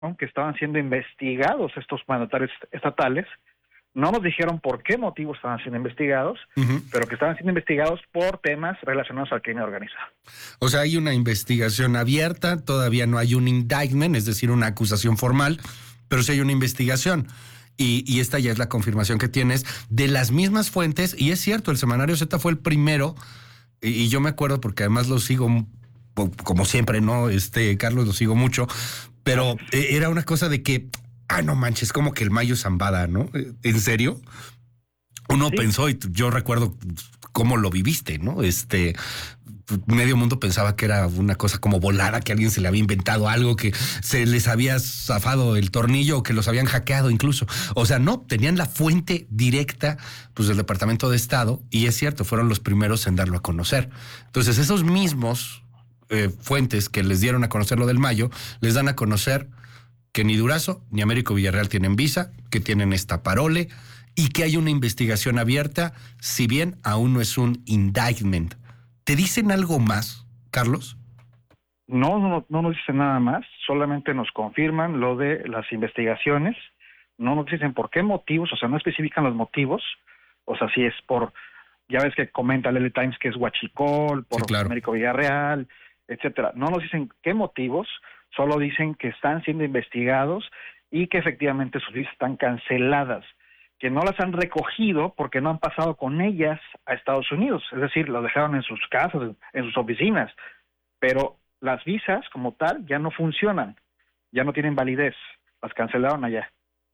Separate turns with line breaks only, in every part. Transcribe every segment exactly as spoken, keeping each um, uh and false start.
que estaban siendo investigados estos mandatarios estatales. No nos dijeron por qué motivo estaban siendo investigados, uh-huh. pero que estaban siendo investigados por temas relacionados al crimen organizado.
O sea, hay una investigación abierta, todavía no hay un indictment, es decir, una acusación formal, pero sí hay una investigación. Y, y esta ya es la confirmación que tienes de las mismas fuentes. Y es cierto, el Semanario Z fue el primero, y, y yo me acuerdo porque además lo sigo, como siempre, ¿no? Este, Carlos, lo sigo mucho, pero era una cosa de que... Ah, no manches, como que el Mayo Zambada, ¿no? ¿En serio? Uno sí. pensó, y yo recuerdo cómo lo viviste, ¿no? Este, medio mundo pensaba que era una cosa como volada, que alguien se le había inventado algo, que se les había zafado el tornillo o que los habían hackeado incluso. O sea, no, tenían la fuente directa pues del Departamento de Estado y es cierto, fueron los primeros en darlo a conocer. Entonces, esos mismos eh, fuentes que les dieron a conocer lo del Mayo, les dan a conocer que ni Durazo ni Américo Villarreal tienen visa, que tienen esta parole y que hay una investigación abierta, si bien aún no es un indictment. ¿Te dicen algo más, Carlos?
No, no, no nos dicen nada más, solamente nos confirman lo de las investigaciones, no nos dicen por qué motivos, o sea, no especifican los motivos, o sea, si es por, ya ves que comenta el L A Times que es huachicol, por sí, claro. Américo Villarreal, etcétera. No nos dicen qué motivos, solo dicen que están siendo investigados y que efectivamente sus visas están canceladas, que no las han recogido porque no han pasado con ellas a Estados Unidos, es decir, las dejaron en sus casas, en sus oficinas, pero las visas como tal ya no funcionan, ya no tienen validez, las cancelaron allá.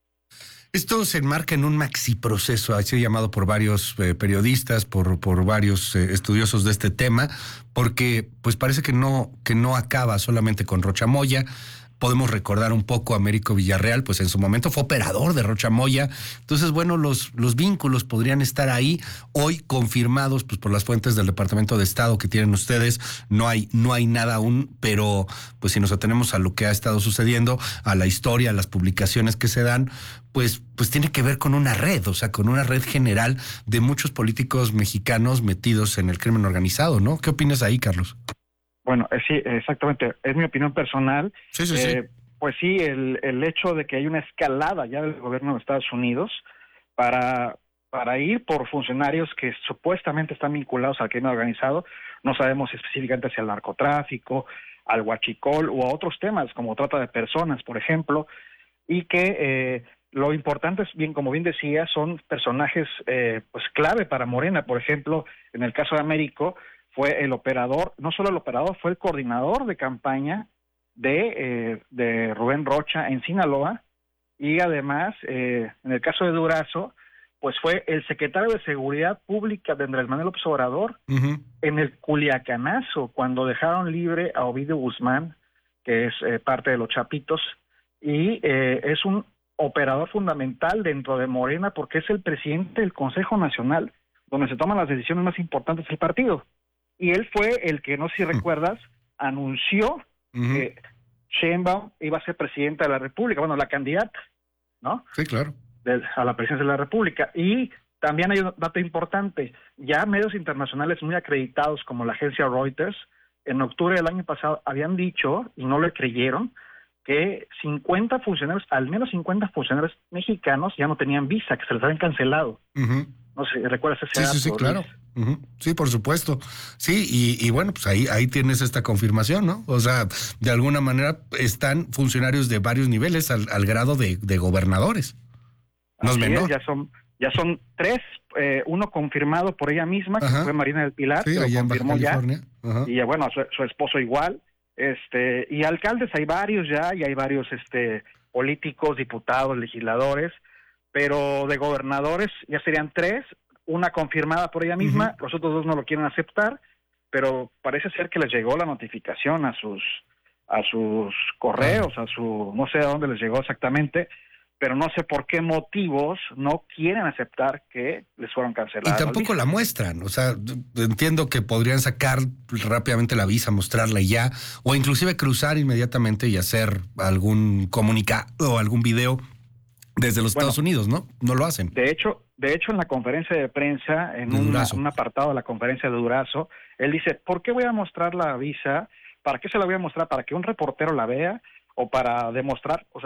Esto se enmarca en un maxi proceso, ha sido llamado por varios eh, periodistas, por, por varios eh, estudiosos de este tema, porque pues parece que no, que no acaba solamente con Rocha Moya. Podemos recordar un poco a Américo Villarreal, pues en su momento fue operador de Rocha Moya. Entonces, bueno, los, los vínculos podrían estar ahí, hoy confirmados pues por las fuentes del Departamento de Estado que tienen ustedes. No hay, no hay nada aún, pero pues si nos atenemos a lo que ha estado sucediendo, a la historia, a las publicaciones que se dan, pues, pues tiene que ver con una red, o sea, con una red general de muchos políticos mexicanos metidos en el crimen organizado, ¿no? ¿Qué opinas ahí, Carlos?
Bueno, eh, sí, exactamente, es mi opinión personal.
Sí, sí,
eh,
sí.
Pues sí, el, el hecho de que hay una escalada ya del gobierno de Estados Unidos para, para ir por funcionarios que supuestamente están vinculados al crimen organizado, no sabemos específicamente hacia el narcotráfico, al huachicol o a otros temas como trata de personas, por ejemplo, y que eh, lo importante es, bien como bien decía, son personajes eh, pues clave para Morena. Por ejemplo, en el caso de Américo, fue el operador, no solo el operador, fue el coordinador de campaña de, eh, de Rubén Rocha en Sinaloa, y además, eh, en el caso de Durazo, pues fue el secretario de Seguridad Pública de Andrés Manuel López Obrador uh-huh. en el Culiacanazo, cuando dejaron libre a Ovidio Guzmán, que es eh, parte de los Chapitos, y eh, es un operador fundamental dentro de Morena porque es el presidente del Consejo Nacional, donde se toman las decisiones más importantes del partido. Y él fue el que, no sé si recuerdas, anunció uh-huh. que Sheinbaum iba a ser presidenta de la República, bueno, la candidata, ¿no?
Sí, claro.
De, a la presidencia de la República. Y también hay un dato importante, ya medios internacionales muy acreditados como la agencia Reuters, en octubre del año pasado habían dicho, y no le creyeron, que cincuenta funcionarios, al menos cincuenta funcionarios mexicanos ya no tenían visa, que se les habían cancelado. Uh-huh. No sé, ¿recuerdas ese
sí,
dato?
Sí, sí, claro. Uh-huh. Sí, por supuesto. Sí, y, y bueno, pues ahí, ahí tienes esta confirmación, ¿no? O sea, de alguna manera están funcionarios de varios niveles al, al grado de, de gobernadores. No es menor.
Ya son, ya son tres, eh, uno confirmado por ella misma, Ajá. que fue Marina del Pilar,
sí,
que lo confirmó ya.
Ajá.
Y bueno, su, su esposo igual. Este, y alcaldes hay varios ya, y hay varios este políticos, diputados, legisladores, pero de gobernadores ya serían tres, una confirmada por ella misma, uh-huh. los otros dos no lo quieren aceptar, pero parece ser que les llegó la notificación a sus a sus correos, uh-huh. a su, no sé a dónde les llegó exactamente, pero no sé por qué motivos no quieren aceptar que les fueron canceladas.
Y tampoco la muestran, o sea, entiendo que podrían sacar rápidamente la visa, mostrarla y ya, o inclusive cruzar inmediatamente y hacer algún comunicado o algún video desde los bueno, Estados Unidos, ¿no? No lo hacen.
De hecho, de hecho en la conferencia de prensa, en un, un apartado de la conferencia de Durazo, él dice, ¿por qué voy a mostrar la visa? ¿Para qué se la voy a mostrar? ¿Para que un reportero la vea? o para demostrar, o sea,